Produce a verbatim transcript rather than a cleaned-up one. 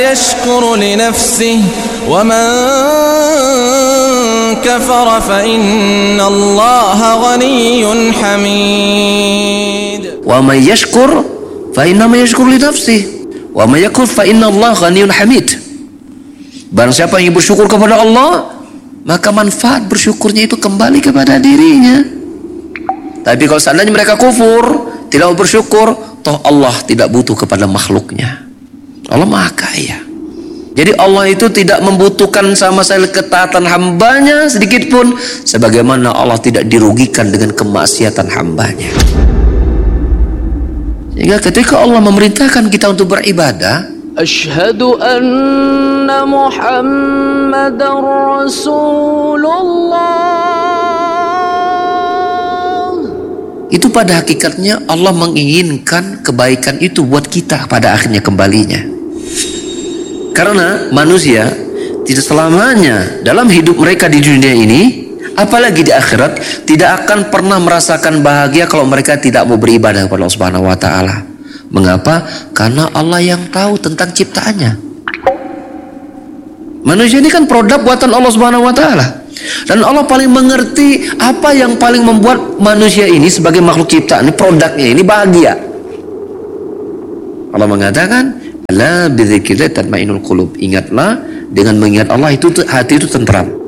yashkur li nafsihi wa man kafara fa inna Allaha ghaniyyun hamid. Wa may yashkur fa inna ma yashkur li nafsihi wa may yakfur fa inna Allaha ghaniyyun hamid. Barang siapa yang bersyukur kepada Allah, maka manfaat bersyukurnya itu kembali kepada dirinya. Tapi kalau seandainya mereka kufur, tidak bersyukur, toh Allah tidak butuh kepada makhluknya. Allah Maha Kaya. Jadi Allah itu tidak membutuhkan sama sekali ketaatan hambanya sedikit pun, sebagaimana Allah tidak dirugikan dengan kemaksiatan hambanya. Sehingga ketika Allah memerintahkan kita untuk beribadah, Asyhadu anna Muhammadar Rasulullah. Itu pada hakikatnya Allah menginginkan kebaikan itu buat kita pada akhirnya kembalinya. Karena manusia tidak selamanya dalam hidup mereka di dunia ini, apalagi di akhirat, tidak akan pernah merasakan bahagia kalau mereka tidak mau beribadah kepada Allah Subhanahu wa taala. Mengapa? Karena Allah yang tahu tentang ciptaannya. Manusia ini kan produk buatan Allah Subhanahu wa taala. Dan Allah paling mengerti apa yang paling membuat manusia ini sebagai makhluk ciptaan, ini produknya, ini bahagia. Allah mengatakan, "La bidzikrillah tatma'innul qulub." Ingatlah, dengan mengingat Allah itu hati itu tentram.